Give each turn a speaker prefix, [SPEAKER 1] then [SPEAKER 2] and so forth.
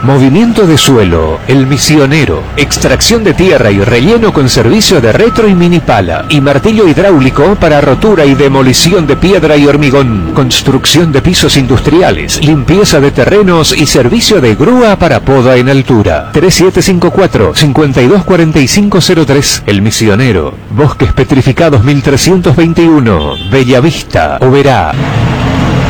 [SPEAKER 1] Movimiento de suelo, El Misionero. Extracción de tierra y relleno con servicio de retro y mini pala. Y martillo hidráulico para rotura y demolición de piedra y hormigón. Construcción de pisos industriales, limpieza de terrenos y servicio de grúa para poda en altura. 3754-524503. El Misionero. Bosques Petrificados 1321. Bellavista, Oberá.